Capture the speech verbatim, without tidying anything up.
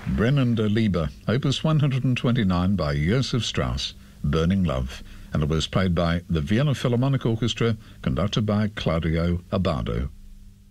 Brennan der Liebe, Opus one hundred twenty-nine by Joseph Strauss, Burning Love, and it was played by the Vienna Philharmonic Orchestra, conducted by Claudio Abbado.